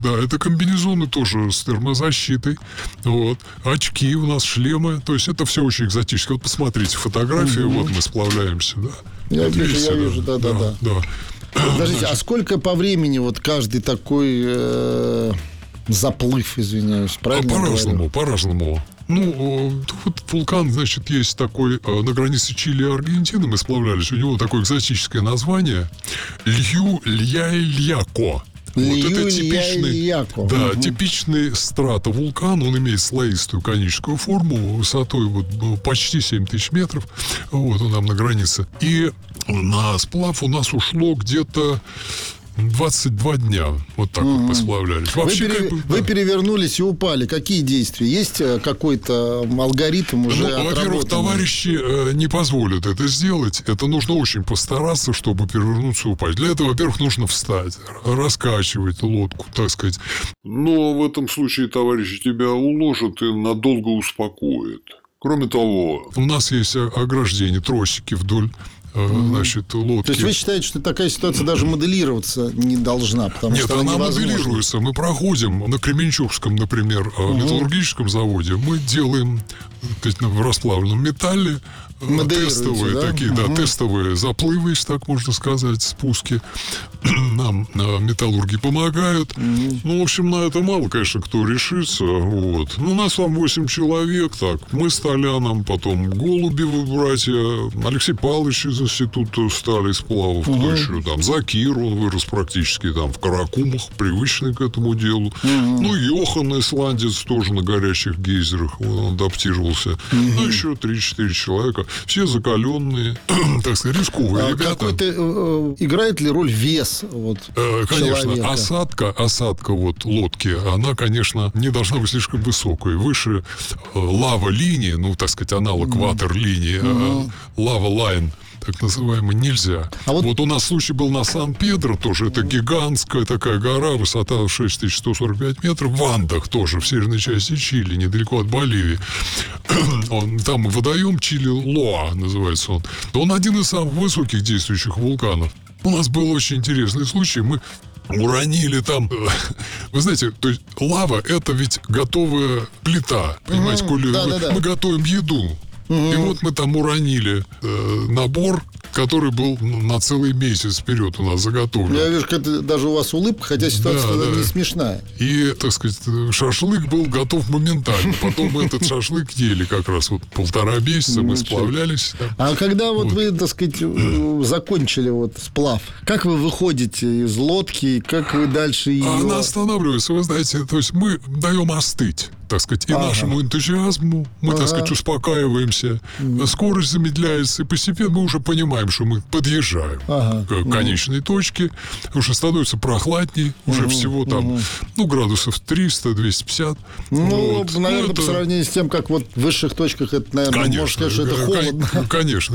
Да, это комбинезоны тоже с термозащитой. Вот. Очки у нас, шлемы. То есть это все очень экзотически. Вот посмотрите фотографии. Вот мы сплавляемся, да. Я вот вижу, да. Да. Подождите, а сколько по времени вот каждый такой заплыв, извиняюсь, правильно говорю? По-разному. Ну, вот вулкан, значит, есть такой на границе Чили и Аргентины, мы сплавлялись, у него такое экзотическое название Лью-Ляй-Ляко. Вот это типичный стратовулкан. Он имеет слоистую коническую форму высотой вот почти 7000 метров. Вот он там на границе. И на сплав у нас ушло где-то 22 дня. Вот так вот мы сплавлялись. Вообще, вы перевернулись и упали. Какие действия? Есть какой-то алгоритм уже отработанный? Во-первых, товарищи не позволят это сделать. Это нужно очень постараться, чтобы перевернуться и упасть. Для этого, во-первых, нужно встать, раскачивать лодку, так сказать. Но в этом случае товарищи тебя уложат и надолго успокоят. Кроме того, у нас есть ограждение, тросики вдоль значит, лодки. То есть вы считаете, что такая ситуация даже моделироваться не должна? Потому Нет, что она моделируется. Мы проходим на Кременчугском, например, металлургическом заводе. Мы делаем в расплавленном металле тестовые такие, тестовые заплывы, если так можно сказать, спуски. Нам металлурги помогают. Ну, в общем, на это мало, конечно, кто решится. Вот. Ну, нас там 8 человек. Так, мы с Толяном, потом Голубевы братья, Алексей Павлович из института стали сплавов, кто еще там, Закир, он вырос практически там в Каракумах, привычный к этому делу. Ну, Йохан, исландец, тоже на горячих гейзерах, он адаптировался. Ну, еще 3-4 человека. Все закаленные, так сказать, рисковые ребята. Играет ли роль вес конечно, человека? осадка вот лодки, она, конечно, не должна быть слишком высокой. Выше лава-линии, ну, так сказать, аналог ватер-линии, лава-лайн, так называемый, нельзя. Вот у нас случай был на Сан-Педро тоже. Это гигантская такая гора, высота 6145 метров. В Андах тоже, в северной части Чили, недалеко от Боливии. Там водоем Чили-Лоа называется он. Он один из самых высоких действующих вулканов. У нас был очень интересный случай. Мы уронили там... Вы знаете, то есть лава — это ведь готовая плита. Понимаете, мы готовим еду. И вот мы там уронили набор, который был на целый месяц вперед у нас заготовлен. Я вижу, как даже у вас улыбка, хотя ситуация не смешная. И, так сказать, шашлык был готов моментально. Потом мы этот шашлык ели как раз вот 1,5 месяца, мы сплавлялись. А когда вот вы, так сказать, закончили вот сплав, как вы выходите из лодки, как вы дальше ее... Она останавливается, вы знаете, то есть мы даем остыть, так сказать, и нашему энтузиазму, мы, так сказать, успокаиваемся, скорость замедляется, и постепенно мы уже понимаем, что мы подъезжаем к конечной точке, уже становится прохладней, уже всего там, градусов 300-250. Наверное, по сравнению с тем, как вот в высших точках, это, наверное, можно сказать, что это холодно. Конечно.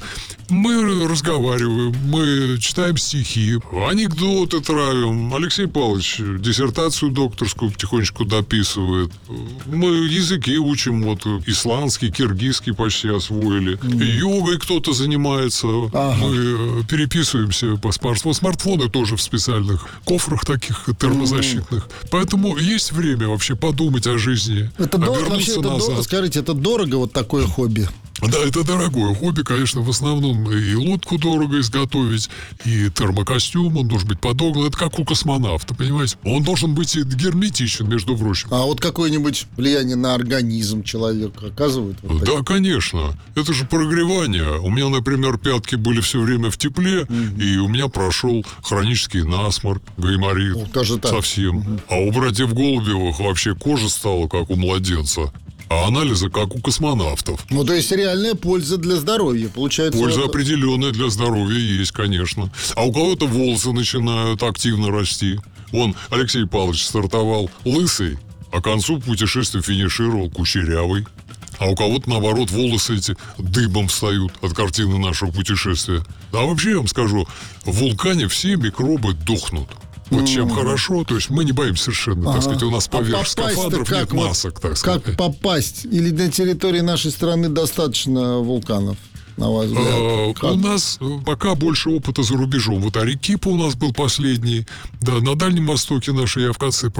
Мы разговариваем, мы читаем стихи, анекдоты травим. Алексей Павлович диссертацию докторскую потихонечку дописывает. Мы языки учим, вот исландский, киргизский почти освоили. Йогой кто-то занимается. Мы переписываемся по смартфону. Смартфоны тоже в специальных кофрах таких термозащитных. Поэтому есть время вообще подумать о жизни. Это назад. Скажите, это дорого вот такое хобби? Да, это дорогое хобби, конечно, в основном и лодку дорого изготовить, и термокостюм, он должен быть подогнан. Это как у космонавта, понимаете? Он должен быть герметичен, между прочим. А вот какое-нибудь влияние на организм человека оказывает? Да, конечно. Это же прогревание. У меня, например, пятки были все время в тепле, и у меня прошел хронический насморк, гайморит. Совсем. А у братьев Голубевых вообще кожа стала как у младенца. А анализы как у космонавтов. То есть реальная польза для здоровья, получается. Польза определенная для здоровья есть, конечно. А у кого-то волосы начинают активно расти. Вон, Алексей Павлович стартовал лысый, а к концу путешествия финишировал кучерявый. А у кого-то, наоборот, волосы эти дыбом встают от картины нашего путешествия. А вообще, я вам скажу, в вулкане все микробы дохнут. Вот чем хорошо, то есть мы не боимся совершенно, так сказать, у нас поверх скафандров нет масок, так сказать. Как попасть? Или на территории нашей страны достаточно вулканов? на ваш взгляд? У нас пока больше опыта за рубежом. Вот Арекипа у нас был последний. Да, на Дальнем Востоке наши явкации